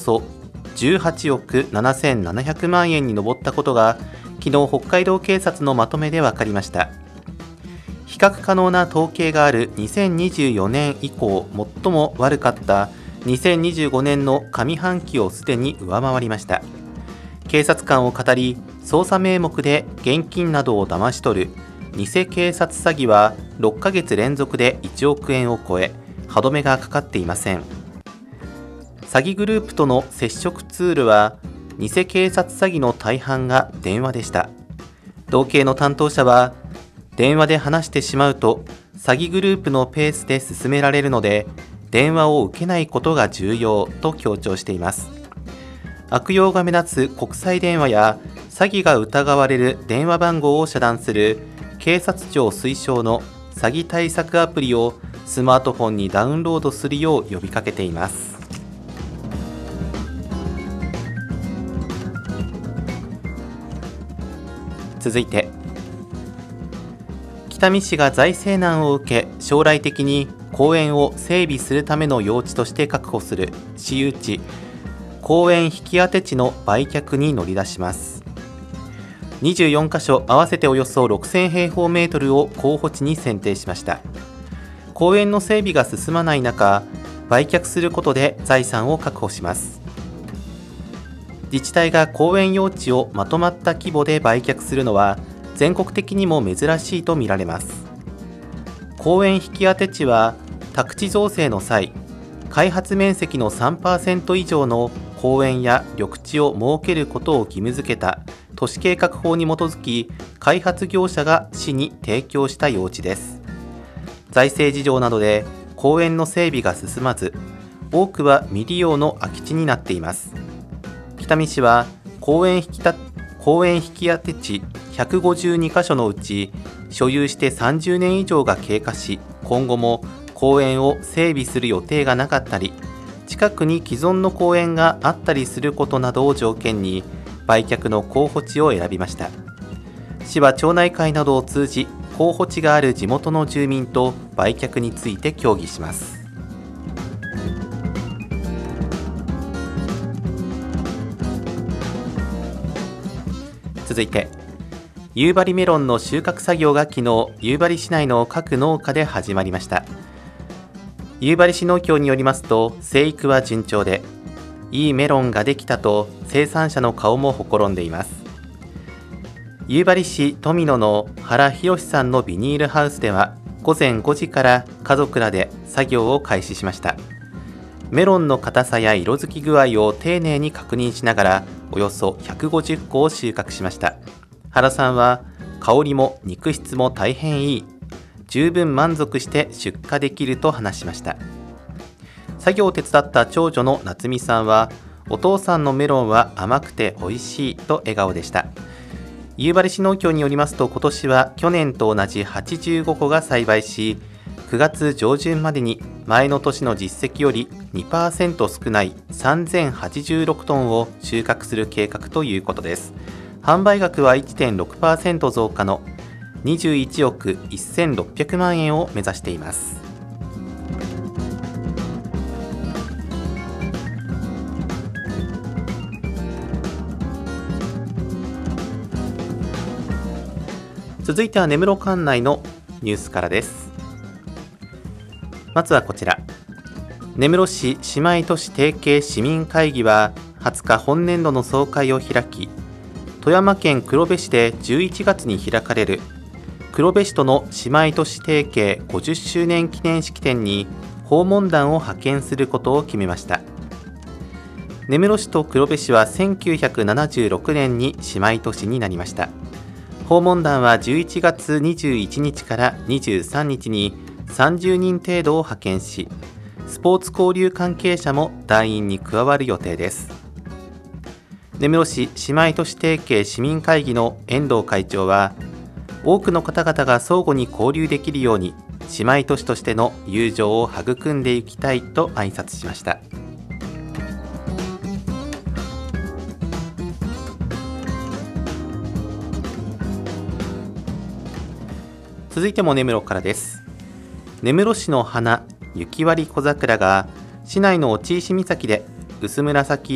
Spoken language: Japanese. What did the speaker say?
そ18億7700万円に上ったことが昨日北海道警察のまとめで分かりました。比較可能な統計がある2024年以降最も悪かった2025年の上半期をすでに上回りました。警察官を語り、捜査名目で現金などを騙し取る偽警察詐欺は6ヶ月連続で1億円を超え、歯止めがかかっていません。詐欺グループとの接触ツールは偽警察詐欺の大半が電話でした。同系の担当者は、電話で話してしまうと詐欺グループのペースで進められるので、電話を受けないことが重要と強調しています。悪用が目立つ国際電話や詐欺が疑われる電話番号を遮断する警察庁推奨の詐欺対策アプリをスマートフォンにダウンロードするよう呼びかけています。続いて、北見市が財政難を受け、将来的に公園を整備するための用地として確保する私有地公園引き当て地の売却に乗り出します。24カ所合わせておよそ6000平方メートルを候補地に選定しました。公園の整備が進まない中、売却することで財産を確保します。自治体が公園用地をまとまった規模で売却するのは全国的にも珍しいとみられます。公園引き当て地は宅地造成の際、開発面積の 3% 以上の公園や緑地を設けることを義務付けた都市計画法に基づき、開発業者が市に提供した用地です。財政事情などで公園の整備が進まず、多くは未利用の空き地になっています。北見市は公園引き当て地152カ所のうち、所有して30年以上が経過し、今後も公園を整備する予定がなかったり、近くに既存の公園があったりすることなどを条件に売却の候補地を選びました。市は町内会などを通じ、候補地がある地元の住民と売却について協議します。続いて、夕張メロンの収穫作業が昨日、夕張市内の各農家で始まりました。夕張市農協によりますと、生育は順調で、いいメロンができたと生産者の顔もほころんでいます。夕張市富野の原博さんのビニールハウスでは、午前5時から家族らで作業を開始しました。メロンの硬さや色づき具合を丁寧に確認しながら、およそ150個を収穫しました。原さんは、香りも肉質も大変いい、十分満足して出荷できると話しました。作業を手伝った長女の夏美さんは、お父さんのメロンは甘くて美味しいと笑顔でした。夕張市農協によりますと、今年は去年と同じ85個が栽培し、9月上旬までに前の年の実績より 2% 少ない3086トンを収穫する計画ということです。販売額は 1.6% 増加の21億1600万円を目指しています。続いては根室管内のニュースからです。まずはこちら、根室市姉妹都市提携市民会議は20日本年度の総会を開き、富山県黒部市で11月に開かれる黒部市との姉妹都市提携50周年記念式典に訪問団を派遣することを決めました。根室市と黒部市は1976年に姉妹都市になりました。訪問団は11月21日から23日に30人程度を派遣し、スポーツ交流関係者も団員に加わる予定です。根室市姉妹都市提携市民会議の遠藤会長は、多くの方々が相互に交流できるように姉妹都市としての友情を育んでいきたいと挨拶しました。続いても根室からです。根室市の花、雪割小桜が市内の落石岬で薄紫